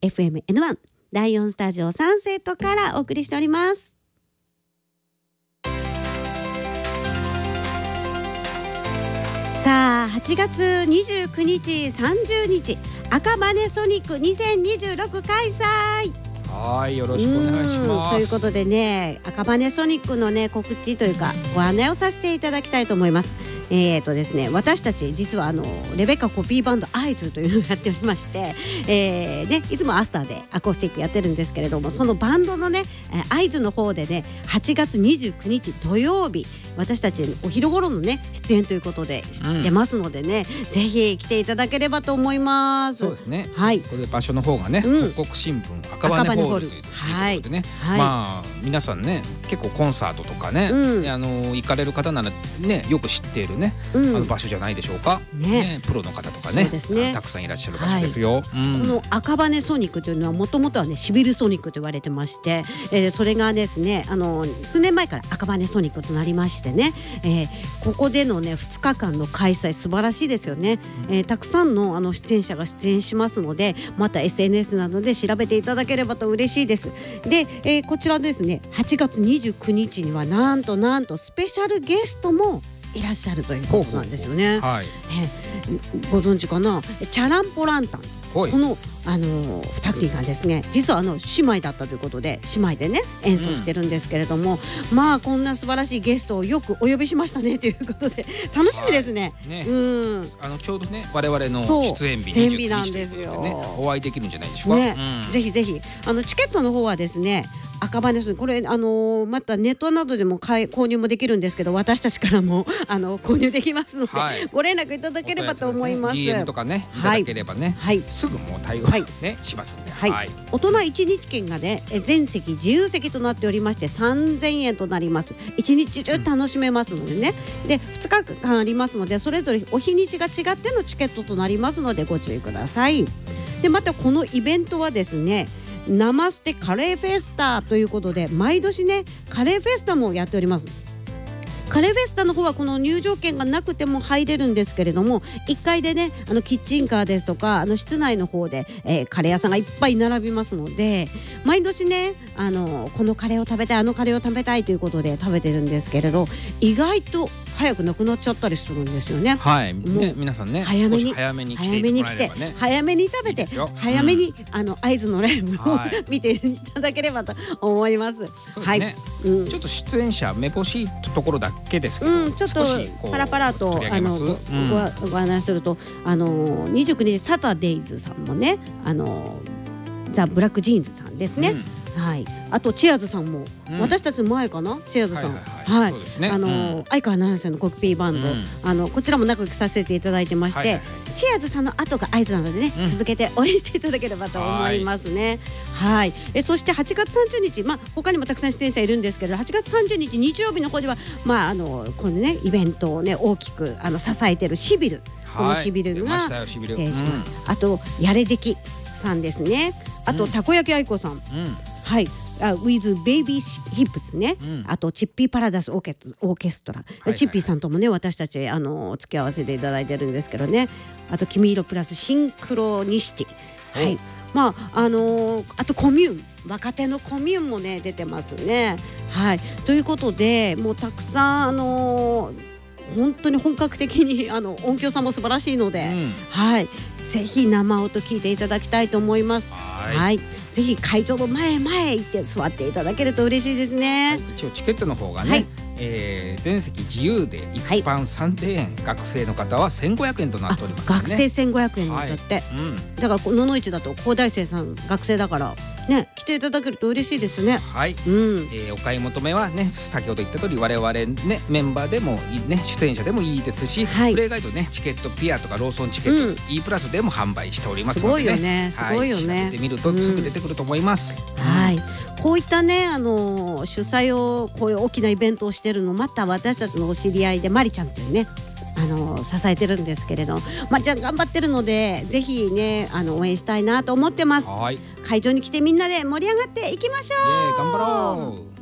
FMN1 第4スタジオサンセットからお送りしております。さあ8月29日30日赤羽ソニック2026開催。 はい、よろしくお願いします。 ということでね、赤羽ソニックのね告知というかご案内をさせていただきたいと思います。ですね、私たち実はレベッカコピーバンドアイズというのをやっておりまして、ね、いつもアスターでアコースティックやってるんですけれども、そのバンドのねアイズの方でね8月29日土曜日私たちお昼頃のね出演ということで出ますのでね、ぜひ来ていただければと思います。 そうですね、 はい、 これ場所の方がね、北国新聞赤羽ホールというところでね、まあ皆さんね結構コンサートとかね、行かれる方ならねよく知っているね、場所じゃないでしょうか、ね、プロの方とかね、たくさんいらっしゃる場所ですよ。 この赤羽ソニックというのはもともとはねシビルソニックと言われてまして、それがですね数年前から赤羽ソニックとなりましてね、ここでのね2日間の開催素晴らしいですよね。たくさんの出演者が出演しますので、また SNS などで調べていただければと嬉しいです。で、こちらですね8月29日にはなんとスペシャルゲストもいらっしゃるということなんですよね。ご存知かな、チャランポランタン、この2組がですね実は姉妹だったということで姉妹でね演奏してるんですけれども、まあこんな素晴らしいゲストをよくお呼びしましたねということで楽しみですね。 ちょうどね我々の出演日 29日なんですよ、 お会いできるんじゃないでしょうか。 ぜひぜひチケットの方はですね赤羽です。これまたネットなどでも購入もできるんですけど、私たちからも購入できますので、ご連絡いただければと思います。 DM とかねいただければね、すぐもう対応ねしますんで。 大人1日券がね全席自由席となっておりまして3000円となります。1日中楽しめますのでね、で2日間ありますのでそれぞれお日にちが違ってのチケットとなりますのでご注意ください。でまたこのイベントはですねナマステカレーフェスタということで毎年ねカレーフェスタもやっております。カレーフェスタの方はこの入場券がなくても入れるんですけれども、1階でねキッチンカーですとか室内の方で、カレー屋さんがいっぱい並びますので、毎年ねこのカレーを食べたいカレーを食べたいということで食べてるんですけれど、意外と早くなくなっちゃったりするんですよね。 皆さんね早めに来てもらえればね、 早めに食べて早めに合図のライブを見ていただければと思います。ちょっと出演者めぼしいところだけですけど、 ちょっとパラパラとご案内すると29日サタデイズさんもねザ・ブラックジーンズさんですね。あとチアーズさんも、私たち前かなチアーズさん、相川七瀬のコピーバンド、こちらも仲良くさせていただいてまして、チアーズさんの後が合図なのでね、続けて応援していただければと思いますね。そして8月30日、他にもたくさん出演者いるんですけど、8月30日日曜日の方ではこのねイベントをね大きく支えているシビル、このシビルが出演します。あとやれできさんですね。あとたこ焼き愛子さん、with baby hips ね、あとチッピーパラダイスオーケストラ、チッピーさんともね私たち付き合わせていただいてるんですけどね。あと君色プラスシンクロニシティ、あとコミューン、若手のコミューンもね出てますね。ということでもうたくさん本当に本格的に音響さんも素晴らしいので、ぜひ生音聞いていただきたいと思います。ぜひ会場の前行って座っていただけると嬉しいですね。 一応チケットの方がね、全席自由で一般3000円、学生の方は1500円となっておりますね。 学生1500円だって、だから野々市だと高大生さん学生だからね来ていただけると嬉しいですね。 お買い求めはね先ほど言った通り我々ねメンバーでもね出演者でもいいですし、プレイガイドねチケットピアとかローソンチケット、E プラスでも販売しておりますのでね、 すごいよね。 調べてみるとすぐ出てくると思います。 こういったね主催をこういう大きなイベントをしてるのまた私たちのお知り合いでマリちゃんというね支えてるんですけれど、じゃあ頑張ってるのでぜひね応援したいなと思ってます。会場に来てみんなで盛り上がっていきましょう。 頑張ろう。